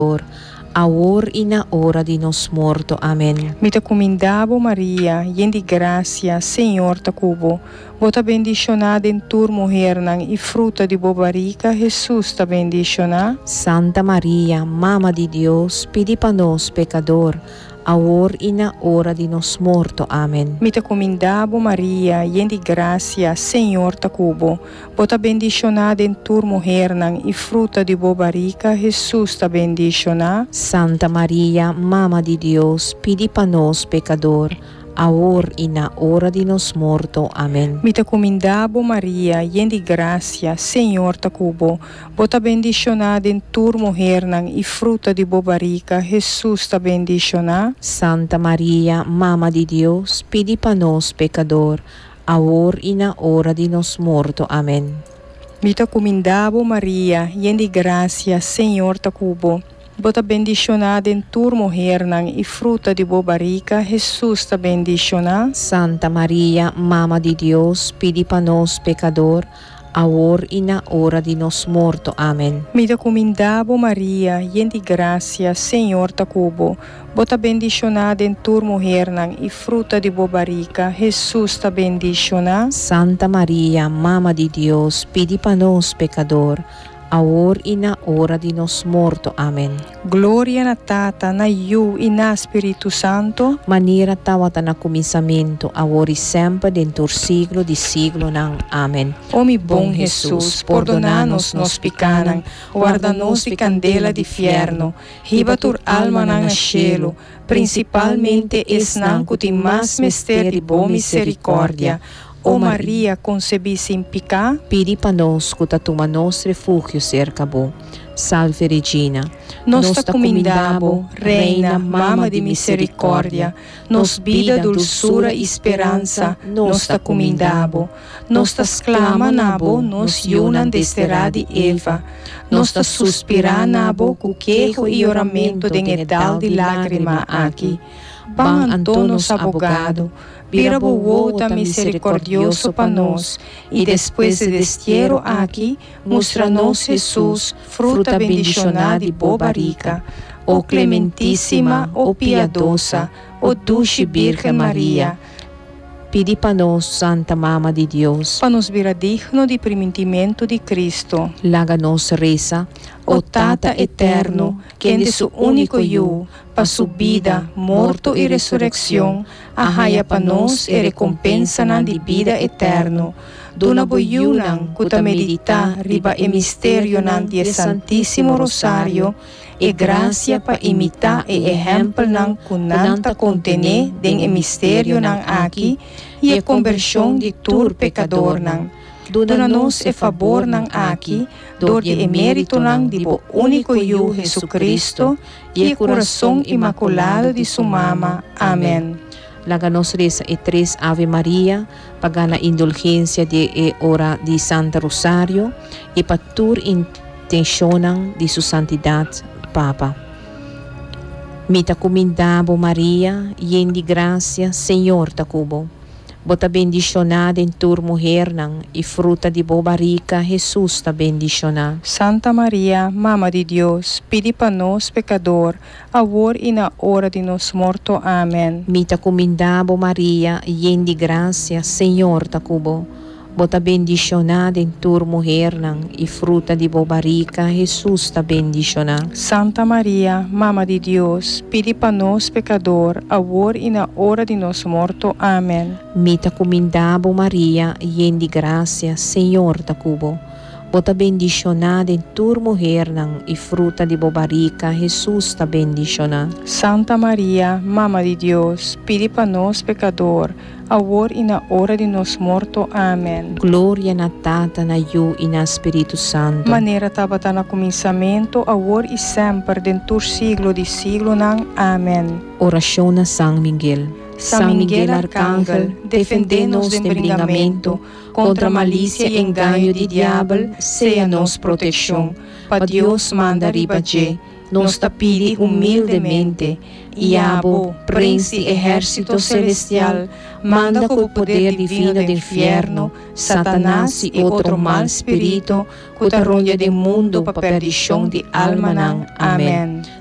agora e na hora de nos morto. Amém. Me te comendavo Maria, llena de gracia, Senhor te cubo. Vota bendicionada em tua mulher e fruta de bobarica, Jesus te bendicioná. Santa Maria, Mama de Deus, pedi para nós pecador, agora e na hora de nos morto. Amém. Me te comendavo Maria, llena de gracia, Senhor te cubo. Vota bendicionada em tua mulher e fruta de bobarica, Jesus te bendicioná. Santa Maria, Mama de Deus, pedi para nós pecador, agora e na hora de nos morto. Amém. Me te comendavo Maria, llena de gracia, Senhor te cubo. Vota bendicionada em tua mulher e fruta de bobarica, Jesus te bendicioná. Santa Maria, Mama de Deus, pedi para nós pecador, agora e na hora de nos morto. Amém. Me te comendavo Maria, llena de gracia, Senhor te cubo. Vota bendicionada em tua mulher e fruta de bobarica, Jesus te bendicioná. Santa Maria, Mama de Deus, pedi para nós pecador, agora e na hora de nos morto. Amém. Me te comendavo Maria, llena de gracia, Senhor te cubo. Vota bendicionada em tua mulher e fruta de bobarica, Jesus te bendicioná. Santa Maria, Mama de Deus, pedi para nós pecador, agora e na hora de nos morto. Amém. Glória na Tata, na Iu e na Espírito Santo. Maneira tawata na começamento, agora e sempre, dentro do siglo de siglo. Amém. Ó mi bom Jesus, perdona-nos nos picanan, guarda-nos de candela de fierno, riba tur alma na cielo, principalmente esnan cuti mais mistério de boa misericórdia. Ó Maria, concebi sem picar, pedi para nós que toma nosso refúgio cerca bo. Salve Regina, nos te comendabo, Reina, Mama de misericórdia, nos vida, dulçura e esperança, nos te comendabo, nos te exclama nabo, nos yunan desterá de Eva, nos te suspira nabo, com quejo e oramento de edal de lágrima aqui. Ban Antonos abogado, vira boa misericordioso para nós, e depois de destierro aqui, mostra-nos Jesus, fruta bendicionada e bobarica, ó clementíssima, ó piedosa, ó dulce Virgem Maria. Pedi para nós, Santa Mama de Deus, para nos vir digno de primitimento de Cristo. Laga nos reza, ó Tata eterno, que de su único Hijo, para su vida, morto e ressurreição, arraia para nós e recompensa na de vida eterno. Dona boiunan, cuta medita, riba e mistério nan de Santíssimo Rosário, e graça para imitar e exemplo nan kunanta contene den e mistério nan aqui, e a conversão de tur pecador nan. Dona-nos e favor nan aqui, dor de emérito nan de bo único Hijo Jesucristo, e o coração imaculado de sua mama. Amém. Laga-nos reza e 3 Ave Maria, pagana indulgência de e hora de Santa Rosário, e patur intencionam de sua santidade, Papa. Mita comendabo Maria, llena de gracia, Senhor te cubo. Bota bendicionada em tua mulher e fruta de bobarica, Jesus te bendicioná. Santa Maria, Mama de Deus, pedi para nós pecador, agora e na hora de nos morto. Amém. Mita comendabo Maria, llena de gracia, Senhor te cubo. Bota bendicionada em tua mulher e fruta de bobarica, Jesus te bendicioná. Santa Maria, Mama de Deus, pedi para nós pecador, agora e na hora de nos morto. Amém. Mita comendabo Maria, llena de gracia, Senhor te cubo. Bota bendicionada em tua mulher e fruta de bobarica, Jesus te bendicioná. Santa Maria, Mama de Deus, pedi para nós pecador, agora e na hora de nos morto. Amém. Glória na Tata, na Iu e na Espírito Santo. Maneira tabata na começamento, agora e sempre, dentro siglo de siglo. Amém. Oração a São Miguel. São Miguel Arcángel, defende-nos do embringamento, contra a malícia e engano de diabo, seja nos proteção. Para Deus manda ribaje, nos pide humildemente. Iabo, príncipe exército celestial, manda com o poder divino do inferno, Satanás e outro mal espírito, que ronda do mundo para perdição de alma. Amém.